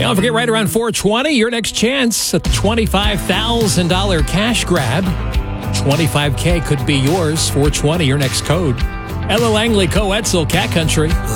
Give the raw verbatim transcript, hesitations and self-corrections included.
Don't forget, right around four twenty, your next chance at the twenty-five thousand dollars cash grab. twenty-five K could be yours. four twenty, your next code. Ella Langley, Co-Etzel, Cat Country.